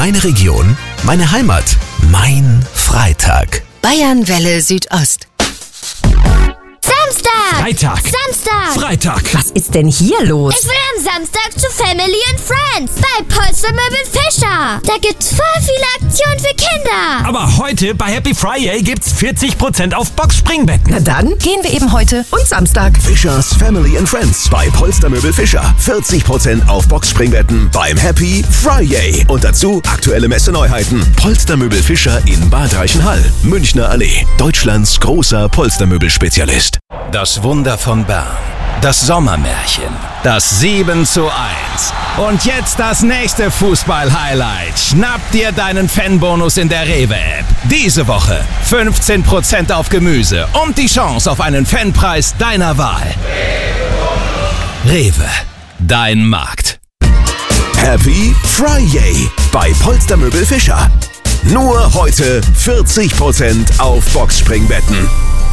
Meine Region, meine Heimat, mein Freitag. Bayernwelle Südost. Samstag! Freitag! Samstag! Freitag! Was ist denn hier los? Ich will am Samstag zu Family and Friends bei Polstermöbel Fischer. Da gibt's voll viele Aktionen für Kinder. Aber heute bei Happy Friday gibt's 40% auf Boxspringbetten. Na dann gehen wir eben heute und Samstag. Fischers Family and Friends bei Polstermöbel Fischer. 40% auf Boxspringbetten beim Happy Friday. Und dazu aktuelle Messeneuheiten. Polstermöbel Fischer in Bad Reichenhall, Münchner Allee. Deutschlands großer Polstermöbelspezialist. Das Wunder von Bern. Das Sommermärchen. Das 7:1. Und jetzt das nächste Fußball-Highlight. Schnapp dir deinen Fanbonus in der Rewe-App. Diese Woche 15% auf Gemüse und die Chance auf einen Fanpreis deiner Wahl. Rewe. Dein Markt. Happy Friday bei Polstermöbel Fischer. Nur heute 40% auf Boxspringbetten.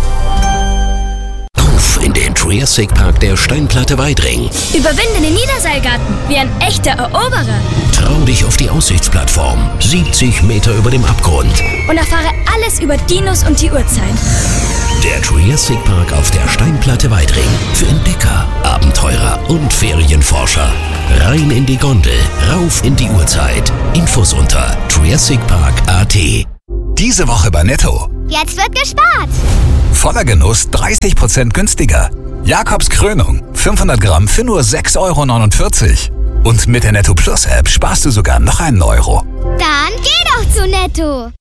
In den Triassic Park der Steinplatte Weidring. Überwinde den Niederseilgarten wie ein echter Eroberer. Trau dich auf die Aussichtsplattform, 70 Meter über dem Abgrund. Und erfahre alles über Dinos und die Urzeit. Der Triassic Park auf der Steinplatte Weidring. Für Entdecker, Abenteurer und Ferienforscher. Rein in die Gondel, rauf in die Urzeit. Infos unter triassicpark.at. Diese Woche bei Netto. Jetzt wird gespart. Voller Genuss 30% günstiger. Jakobs Krönung, 500 Gramm für nur 6,49 €. Und mit der Netto Plus App sparst du sogar noch einen Euro. Dann geh doch zu Netto.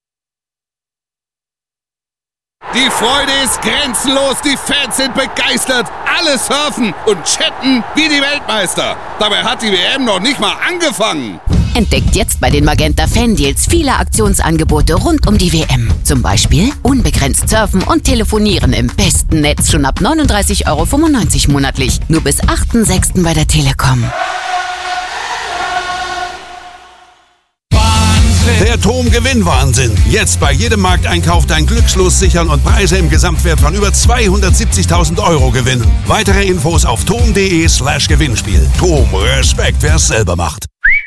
Die Freude ist grenzenlos, die Fans sind begeistert, alle surfen und chatten wie die Weltmeister. Dabei hat die WM noch nicht mal angefangen. Entdeckt jetzt bei den Magenta Fan-Deals viele Aktionsangebote rund um die WM. Zum Beispiel unbegrenzt surfen und telefonieren im besten Netz schon ab 39,95 € monatlich. Nur bis 8.6. bei der Telekom. Der TOM-Gewinnwahnsinn. Jetzt bei jedem Markteinkauf dein Glückslos sichern und Preise im Gesamtwert von über 270.000 € gewinnen. Weitere Infos auf tom.de/Gewinnspiel. TOM, Respekt, wer es selber macht.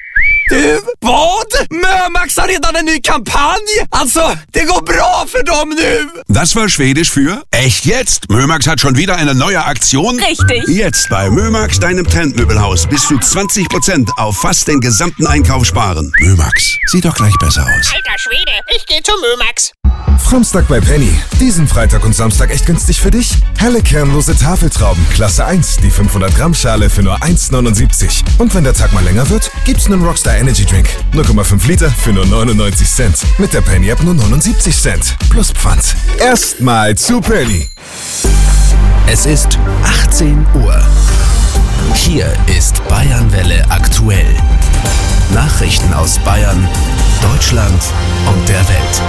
Vad? Mömax har redan en ny kampanj! Alltså, det går bra för dem nu! Das war Schwedisch für echt jetzt. Mömax hat schon wieder eine neue Aktion. Richtig. Jetzt bei Mömax, deinem Trendmöbelhaus, bis zu 20% auf fast den gesamten Einkauf sparen. Mömax, sieht doch gleich besser aus. Alter Schwede, ich gehe zu Mömax. Fromstag bei Penny. Diesen Freitag und Samstag echt günstig für dich? Helle kernlose Tafeltrauben, Klasse 1, die 500 Gramm Schale für nur 1,79 €. Und wenn der Tag mal länger wird, gibt's einen Rockstar Energy Drink. 0,5 Liter für nur 99 Cent. Mit der Penny App nur 79 Cent. Plus Pfand. Erstmal zu Penny. Es ist 18 Uhr. Hier ist Bayernwelle aktuell. Nachrichten aus Bayern, Deutschland und der Welt.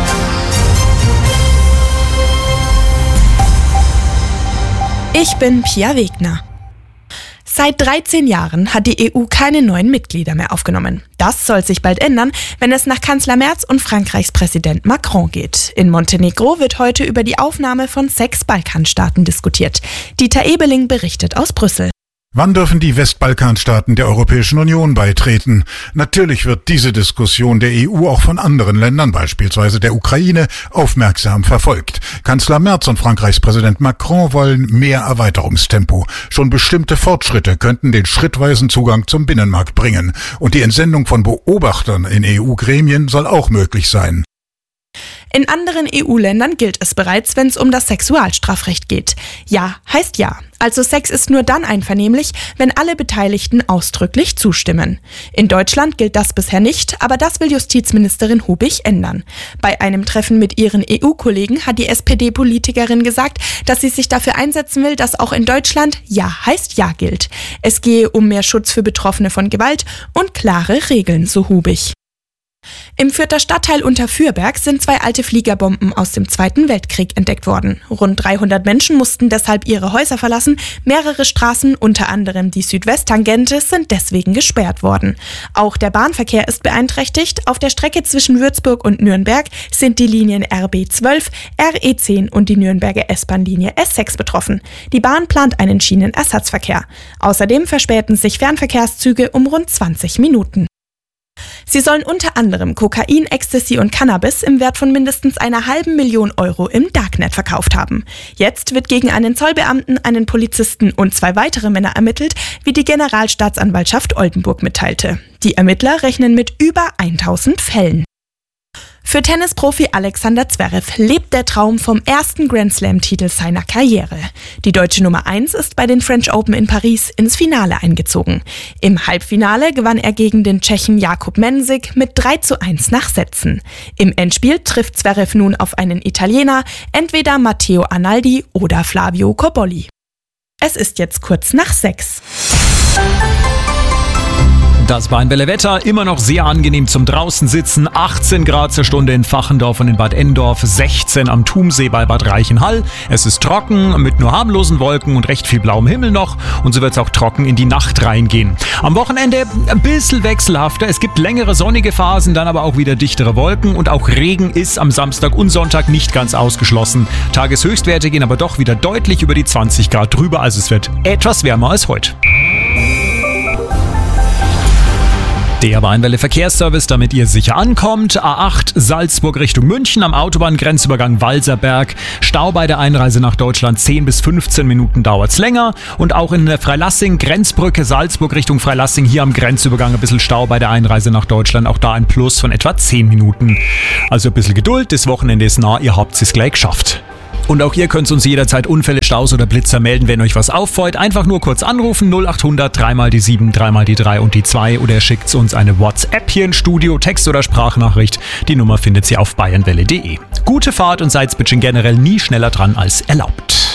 Ich bin Pia Wegner. Seit 13 Jahren hat die EU keine neuen Mitglieder mehr aufgenommen. Das soll sich bald ändern, wenn es nach Kanzler Merz und Frankreichs Präsident Macron geht. In Montenegro wird heute über die Aufnahme von 6 Balkanstaaten diskutiert. Dieter Ebeling berichtet aus Brüssel. Wann dürfen die Westbalkanstaaten der Europäischen Union beitreten? Natürlich wird diese Diskussion der EU auch von anderen Ländern, beispielsweise der Ukraine, aufmerksam verfolgt. Kanzler Merz und Frankreichs Präsident Macron wollen mehr Erweiterungstempo. Schon bestimmte Fortschritte könnten den schrittweisen Zugang zum Binnenmarkt bringen. Und die Entsendung von Beobachtern in EU-Gremien soll auch möglich sein. In anderen EU-Ländern gilt es bereits, wenn es um das Sexualstrafrecht geht. Ja heißt ja. Also Sex ist nur dann einvernehmlich, wenn alle Beteiligten ausdrücklich zustimmen. In Deutschland gilt das bisher nicht, aber das will Justizministerin Hubich ändern. Bei einem Treffen mit ihren EU-Kollegen hat die SPD-Politikerin gesagt, dass sie sich dafür einsetzen will, dass auch in Deutschland Ja heißt Ja gilt. Es gehe um mehr Schutz für Betroffene von Gewalt und klare Regeln, so Hubich. Im Fürther Stadtteil Unterfürberg sind 2 alte Fliegerbomben aus dem Zweiten Weltkrieg entdeckt worden. Rund 300 Menschen mussten deshalb ihre Häuser verlassen. Mehrere Straßen, unter anderem die Südwesttangente, sind deswegen gesperrt worden. Auch der Bahnverkehr ist beeinträchtigt. Auf der Strecke zwischen Würzburg und Nürnberg sind die Linien RB12, RE10 und die Nürnberger S-Bahn-Linie S6 betroffen. Die Bahn plant einen Schienenersatzverkehr. Außerdem verspäten sich Fernverkehrszüge um rund 20 Minuten. Sie sollen unter anderem Kokain, Ecstasy und Cannabis im Wert von mindestens einer halben Million Euro im Darknet verkauft haben. Jetzt wird gegen einen Zollbeamten, einen Polizisten und 2 weitere Männer ermittelt, wie die Generalstaatsanwaltschaft Oldenburg mitteilte. Die Ermittler rechnen mit über 1000 Fällen. Für Tennisprofi Alexander Zverev lebt der Traum vom ersten Grand-Slam-Titel seiner Karriere. Die deutsche Nummer 1 ist bei den French Open in Paris ins Finale eingezogen. Im Halbfinale gewann er gegen den Tschechen Jakub Mensik mit 3:1 nach Sätzen. Im Endspiel trifft Zverev nun auf einen Italiener, entweder Matteo Arnaldi oder Flavio Cobolli. Es ist jetzt kurz nach 6. Das Weinwelle-Wetter immer noch sehr angenehm zum draußen sitzen. 18 Grad zur Stunde in Fachendorf und in Bad Endorf, 16 am Thumsee bei Bad Reichenhall. Es ist trocken mit nur harmlosen Wolken und recht viel blauem Himmel noch. Und so wird es auch trocken in die Nacht reingehen. Am Wochenende ein bisschen wechselhafter. Es gibt längere sonnige Phasen, dann aber auch wieder dichtere Wolken. Und auch Regen ist am Samstag und Sonntag nicht ganz ausgeschlossen. Tageshöchstwerte gehen aber doch wieder deutlich über die 20 Grad drüber. Also es wird etwas wärmer als heute. Der Weinwelle Verkehrsservice, damit ihr sicher ankommt. A8 Salzburg Richtung München am Autobahngrenzübergang Walserberg. Stau bei der Einreise nach Deutschland, 10 bis 15 Minuten dauert's länger. Und auch in der Freilassing Grenzbrücke Salzburg Richtung Freilassing, hier am Grenzübergang ein bisschen Stau bei der Einreise nach Deutschland. Auch da ein Plus von etwa 10 Minuten. Also ein bisschen Geduld, das Wochenende ist nah, ihr habt es gleich geschafft. Und auch ihr könnt uns jederzeit Unfälle, Staus oder Blitzer melden, wenn euch was auffällt. Einfach nur kurz anrufen, 0800 3 die 7, 3 die 3 und die 2 oder ihr schickt uns eine WhatsApp hier ins Studio, Text- oder Sprachnachricht. Die Nummer findet ihr auf bayernwelle.de. Gute Fahrt und seid bitte generell nie schneller dran als erlaubt.